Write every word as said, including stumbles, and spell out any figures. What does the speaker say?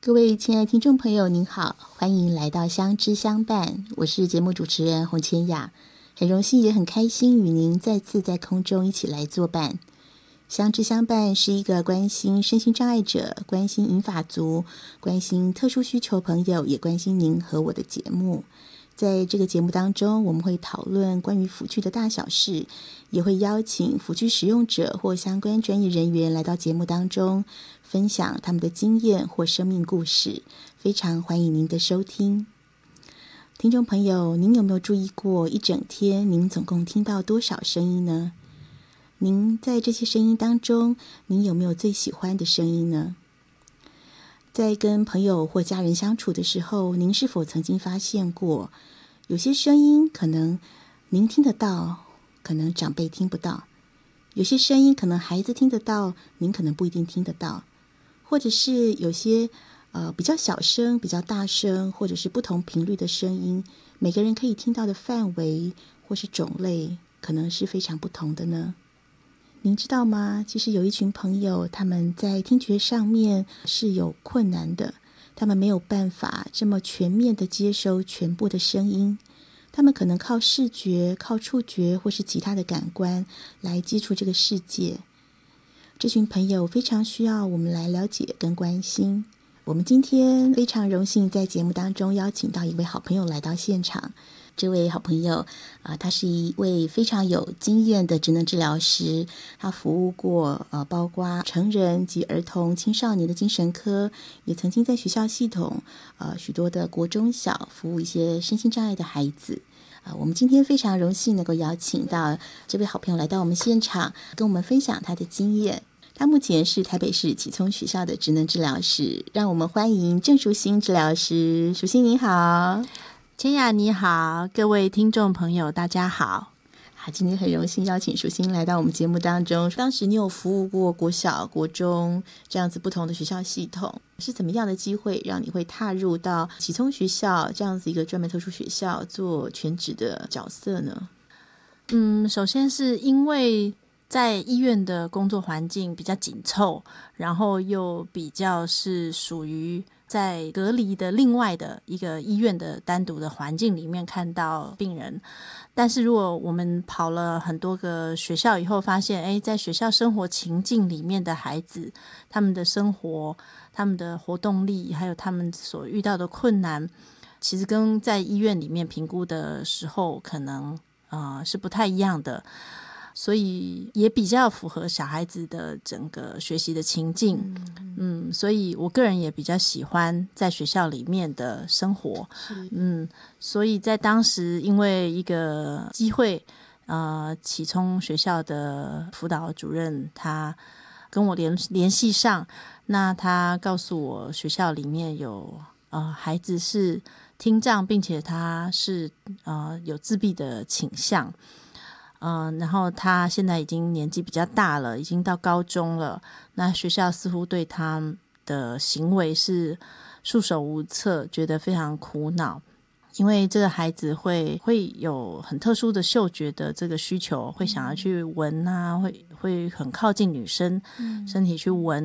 各位亲爱的听众朋友您好，欢迎来到相知相伴，我是节目主持人洪千雅，很荣幸也很开心与您再次在空中一起来作伴。相知相伴是一个关心身心障碍者、关心银发族、关心特殊需求朋友，也关心您和我的节目。在这个节目当中，我们会讨论关于辅具的大小事，也会邀请辅具使用者或相关专业人员来到节目当中，分享他们的经验或生命故事。非常欢迎您的收听。听众朋友，您有没有注意过，一整天您总共听到多少声音呢？您在这些声音当中，您有没有最喜欢的声音呢？在跟朋友或家人相处的时候，您是否曾经发现过，有些声音可能您听得到，可能长辈听不到；有些声音可能孩子听得到，您可能不一定听得到；或者是有些呃比较小声、比较大声，或者是不同频率的声音，每个人可以听到的范围或是种类，可能是非常不同的呢。您知道吗？其实有一群朋友，他们在听觉上面是有困难的，他们没有办法这么全面的接收全部的声音，他们可能靠视觉、靠触觉或是其他的感官来接触这个世界。这群朋友非常需要我们来了解跟关心。我们今天非常荣幸在节目当中邀请到一位好朋友来到现场。这位好朋友啊、呃，他是一位非常有经验的职能治疗师，他服务过呃，包括成人及儿童、青少年的精神科，也曾经在学校系统呃许多的国中小服务一些身心障碍的孩子。啊、呃，我们今天非常荣幸能够邀请到这位好朋友来到我们现场，跟我们分享他的经验。他目前是台北市启聪学校的职能治疗师，让我们欢迎郑淑馨治疗师。淑馨你好。 千雅你好，各位听众朋友大家好。 好，今天很荣幸邀请淑馨来到我们节目当中。当时你有服务过国小、国中这样子不同的学校系统，是怎么样的机会让你会踏入到启聪学校这样子一个专门特殊学校做全职的角色呢？ 嗯，首先是因为在医院的工作环境比较紧凑，然后又比较是属于在隔离的另外的一个医院的单独的环境里面看到病人。但是如果我们跑了很多个学校以后发现，诶，在学校生活情境里面的孩子，他们的生活、他们的活动力，还有他们所遇到的困难，其实跟在医院里面评估的时候可能呃是不太一样的，所以也比较符合小孩子的整个学习的情境。 嗯, 嗯所以我个人也比较喜欢在学校里面的生活。嗯，所以在当时因为一个机会，呃，启聪学校的辅导主任他跟我联联系上，那他告诉我学校里面有呃孩子是听障，并且他是呃有自闭的倾向。嗯、呃，然后他现在已经年纪比较大了，已经到高中了。那学校似乎对他的行为是束手无策，觉得非常苦恼。因为这个孩子会会有很特殊的嗅觉的这个需求，会想要去闻啊，会会很靠近女生身体去闻